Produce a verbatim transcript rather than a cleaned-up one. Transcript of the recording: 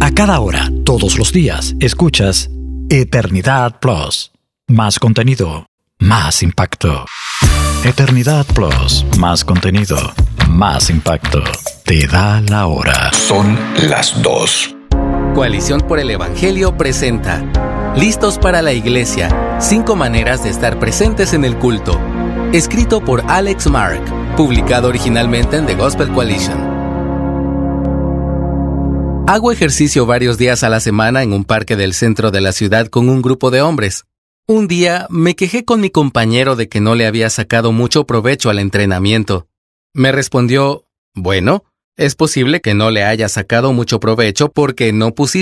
A cada hora, todos los días, escuchas Eternidad Plus. Más contenido, más impacto. Eternidad Plus, más contenido, más impacto. Te da la hora. Son las dos. Coalición por el Evangelio presenta Listos para la Iglesia, cinco maneras de estar presentes en el culto. Escrito por Alex Mark, publicado originalmente en The Gospel Coalition. Hago ejercicio varios días a la semana en un parque del centro de la ciudad con un grupo de hombres. Un día me quejé con mi compañero de que no le había sacado mucho provecho al entrenamiento. Me respondió, bueno, es posible que no le haya sacado mucho provecho porque no pusiste